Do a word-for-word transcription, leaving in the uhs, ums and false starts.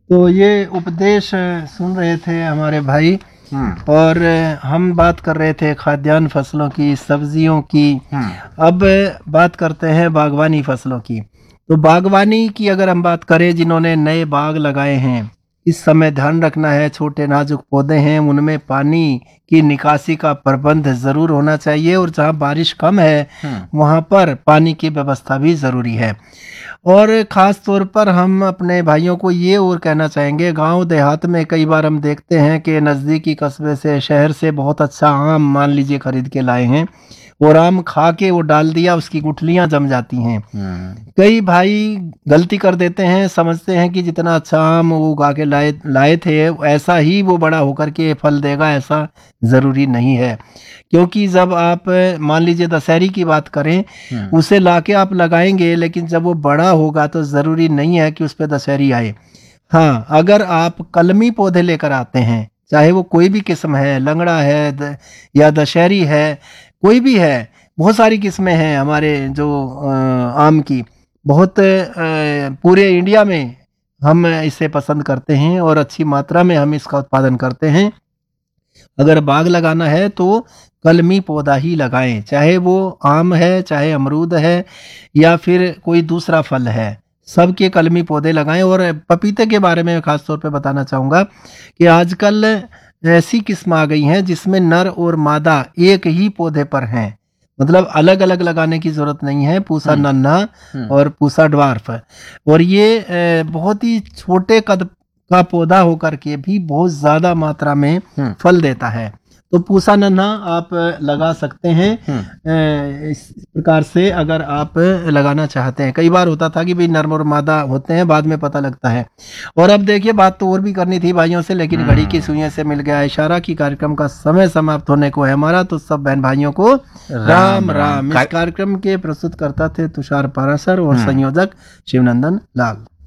तो ये उपदेश सुन रहे थे हमारे भाई, और हम बात कर रहे थे खाद्यान्न फसलों की, सब्जियों की। अब बात करते हैं बागवानी फसलों की। तो बागवानी की अगर हम बात करें, जिन्होंने नए बाग लगाए हैं, इस समय ध्यान रखना है, छोटे नाजुक पौधे हैं, उनमें पानी की निकासी का प्रबंध ज़रूर होना चाहिए, और जहाँ बारिश कम है वहाँ पर पानी की व्यवस्था भी ज़रूरी है। और ख़ास तौर पर हम अपने भाइयों को ये और कहना चाहेंगे, गांव देहात में कई बार हम देखते हैं कि नज़दीकी कस्बे से, शहर से बहुत अच्छा आम मान लीजिए खरीद के लाए हैं, और आम खा के वो डाल दिया, उसकी गुठलियां जम जाती हैं। कई भाई गलती कर देते हैं, समझते हैं कि जितना अच्छा आम वो उगा के लाए लाए थे ऐसा ही वो बड़ा होकर के फल देगा, ऐसा ज़रूरी नहीं है। क्योंकि जब आप मान लीजिए दशहरी की बात करें, उसे लाके आप लगाएंगे, लेकिन जब वो बड़ा होगा तो ज़रूरी नहीं है कि उस पर दशहरी आए। हाँ, अगर आप कलमी पौधे लेकर आते हैं, चाहे वो कोई भी किस्म है, लंगड़ा है द, या दशहरी है, कोई भी है, बहुत सारी किस्में हैं हमारे जो आ, आम की, बहुत आ, पूरे इंडिया में हम इसे पसंद करते हैं और अच्छी मात्रा में हम इसका उत्पादन करते हैं। अगर बाग लगाना है तो कलमी पौधा ही लगाएं, चाहे वो आम है, चाहे अमरूद है, या फिर कोई दूसरा फल है, सबके कलमी पौधे लगाएं। और पपीते के बारे में खास तौर पे बताना चाहूँगा कि आजकल ऐसी किस्म आ गई हैं जिसमें नर और मादा एक ही पौधे पर हैं, मतलब अलग अलग लगाने की जरूरत नहीं है, पूसा नन्हा और पूसा ड्वार्फ। और ये बहुत ही छोटे कद का पौधा होकर के भी बहुत ज्यादा मात्रा में फल देता है। तो पूसा नन्हा आप लगा सकते हैं इस प्रकार से, अगर आप लगाना चाहते हैं। कई बार होता था कि भाई नर और मादा होते हैं, बाद में पता लगता है। और अब देखिए, बात तो और भी करनी थी भाइयों से, लेकिन घड़ी की सुइयों से मिल गया इशारा कि कार्यक्रम का समय समाप्त होने को है हमारा। तो सब बहन भाइयों को राम राम, राम। इस कार्यक्रम के प्रस्तुत करता थे तुषार पारासर और संयोजक शिवनंदन लाल।